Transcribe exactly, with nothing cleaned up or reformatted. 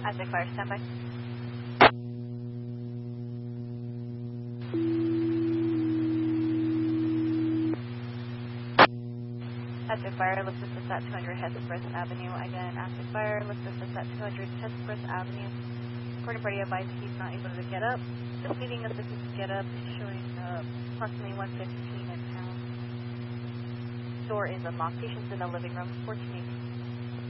Aztec Fire, standby. Aztec Fire, let's assist at two hundred Hesperus Avenue. Again, Aztec Fire, let's assist at two hundred Hesperus Avenue. According party advice, he's not able to get up. Just needing assistance to get up, showing uh, approximately one fifteen in town. Door is unlocked. Patients in the living room, fourteen eighteen.